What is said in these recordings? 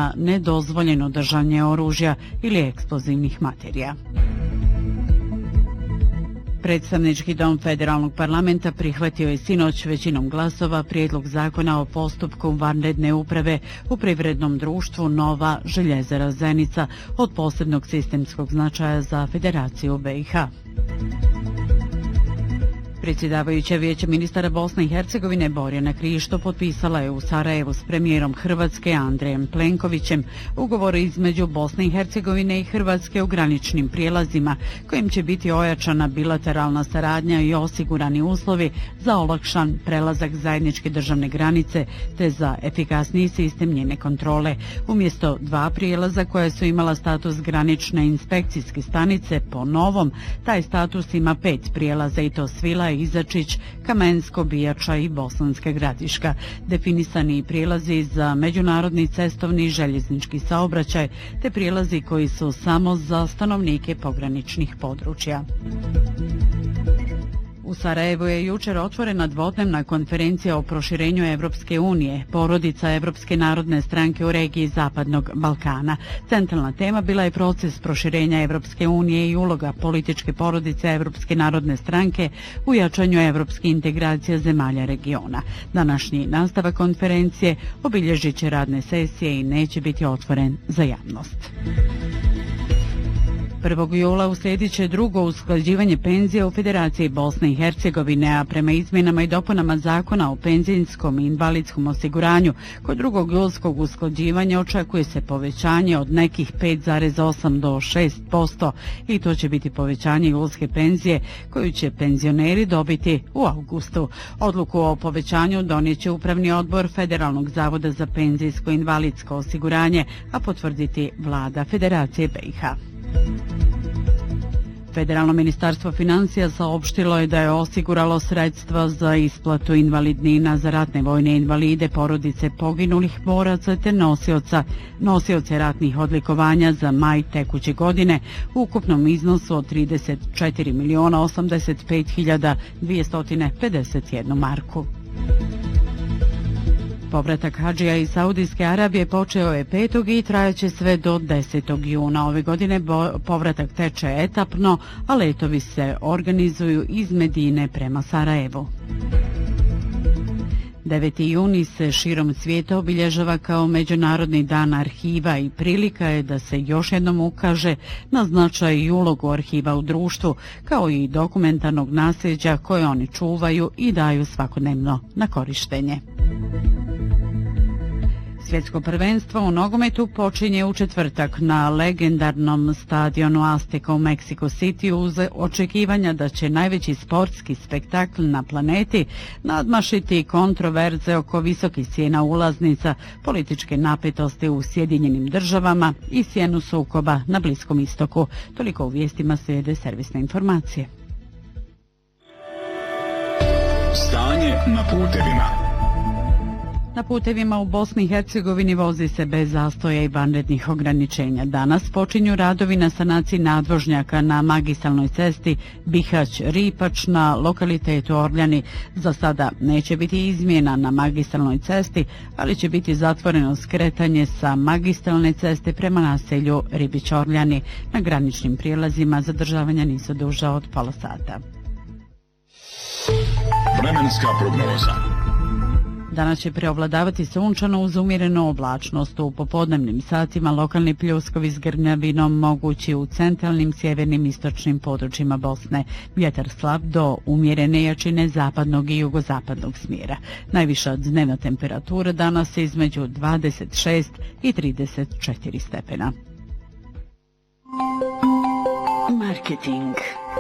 na nedozvoljeno držanje oružja ili eksplozivnih materija. Predstavnički dom Federalnog parlamenta prihvatio je sinoć većinom glasova prijedlog zakona o postupku vanredne uprave u privrednom društvu Nova željezara Zenica od posebnog sistemskog značaja za Federaciju BiH. Predsjedavajuća Vijeća ministara Bosne i Hercegovine Borjana Krišto potpisala je u Sarajevu s premijerom Hrvatske Andrejem Plenkovićem ugovor između Bosne i Hercegovine i Hrvatske u graničnim prijelazima kojim će biti ojačana bilateralna saradnja i osigurani uslovi za olakšan prelazak zajedničke državne granice te za efikasniji sistem njene kontrole. Umjesto 2 prijelaza koja su imala status granične inspekcijske stanice, po novom taj status ima 5 prijelaza i to Svila, Izačić, Kamensko, Bijača i Bosanska Gradiška. Definisani prijelazi za međunarodni cestovni i željeznički saobraćaj te prijelazi koji su samo za stanovnike pograničnih područja. U Sarajevu je jučer otvorena dvodnevna konferencija o proširenju Evropske unije, porodica Evropske narodne stranke u regiji Zapadnog Balkana. Centralna tema bila je proces proširenja Evropske unije i uloga političke porodice Evropske narodne stranke u jačanju evropske integracije zemalja regiona. Današnji nastavak konferencije obilježit će radne sesije i neće biti otvoren za javnost. 1. jula uslijedit će drugo usklađivanje penzija u Federaciji Bosne i Hercegovine, a prema izmjenama i dopunama zakona o penzijskom i invalidskom osiguranju, kod 2. julskog usklađivanja očekuje se povećanje od nekih 5,8 do 6% i to će biti povećanje julske penzije koju će penzioneri dobiti u augustu. Odluku o povećanju donijet će Upravni odbor Federalnog zavoda za penzijsko i invalidsko osiguranje, a potvrditi vlada Federacije BiH. Federalno ministarstvo financija saopštilo je da je osiguralo sredstva za isplatu invalidnina za ratne vojne invalide, porodice poginulih boraca te nosioce ratnih odlikovanja za maj tekuće godine u ukupnom iznosu od 34.085.251 marku. Povratak hadžija iz Saudijske Arabije počeo je 5. i trajaće sve do 10. juna. Ove godine povratak teče etapno, a letovi se organizuju iz Medine prema Sarajevu. 9. juni se širom svijeta obilježava kao Međunarodni dan arhiva i prilika je da se još jednom ukaže na značaj i ulogu arhiva u društvu, kao i dokumentarnog nasljeđa koje oni čuvaju i daju svakodnevno na korištenje. Svjetsko prvenstvo u nogometu počinje u četvrtak na legendarnom stadionu Azteca u Mexico City uz očekivanja da će najveći sportski spektakl na planeti nadmašiti kontroverze oko visokih cijena ulaznica, političke napetosti u Sjedinjenim državama i sjenu sukoba na Bliskom istoku. Toliko u vijestima slijede servisne informacije. Stanje na putevima. Na putevima u Bosni i Hercegovini vozi se bez zastoja i vanrednih ograničenja. Danas počinju radovi na sanaciji nadvožnjaka na magistralnoj cesti Bihać-Ripač na lokalitetu Orljani. Za sada neće biti izmjena na magistralnoj cesti, ali će biti zatvoreno skretanje sa magistralne ceste prema naselju Ribić-Orljani. Na graničnim prijelazima zadržavanja nisu duža od pola sata. Vremenska prognoza. Danas će preovladavati sunčano uz umjerenu oblačnost. U popodnevnim satima lokalni pljuskovi s grmljavinom mogući u centralnim, sjevernim, istočnim područjima Bosne. Vjetar slab do umjerene jačine zapadnog i jugozapadnog smjera. Najviša dnevna temperatura danas je između 26 i 34 stepena. Marketing.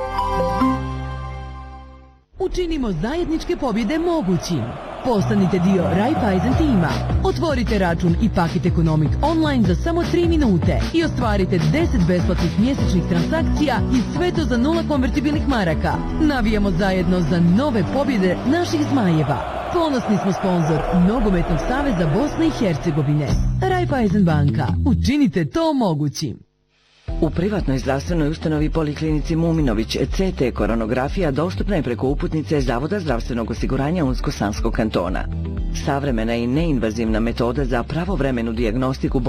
Učinimo zajedničke pobjede mogućim. Postanite dio Raiffeisen tima. Otvorite račun i Paket Economic online za samo 3 minute i ostvarite 10 besplatnih mjesečnih transakcija i sve to za 0 konvertibilnih maraka. Navijamo zajedno za nove pobjede naših zmajeva. Ponosni smo sponzor Nogometnog saveza Bosne i Hercegovine. Raiffeisen banka. Učinite to mogućim. U privatnoj zdravstvenoj ustanovi Poliklinici Muminović CT koronografija dostupna je preko uputnice Zavoda zdravstvenog osiguranja Unsko-Sanskog kantona. Savremena i neinvazivna metoda za pravovremenu dijagnostiku